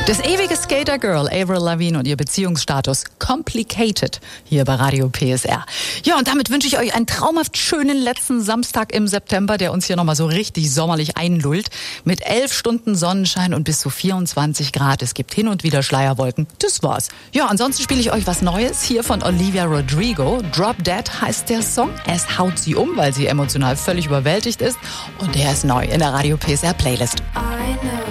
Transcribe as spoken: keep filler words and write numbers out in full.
Das ewige Skater-Girl Avril Lavigne und ihr Beziehungsstatus Complicated hier bei Radio P S R. Ja, und damit wünsche ich euch einen traumhaft schönen letzten Samstag im September, der uns hier nochmal so richtig sommerlich einlullt. Mit elf Stunden Sonnenschein und bis zu vierundzwanzig Grad. Es gibt hin und wieder Schleierwolken. Das war's. Ja, ansonsten spiele ich euch was Neues hier von Olivia Rodrigo. Drop Dead heißt der Song. Es haut sie um, weil sie emotional völlig überwältigt ist. Und der ist neu in der Radio P S R Playlist.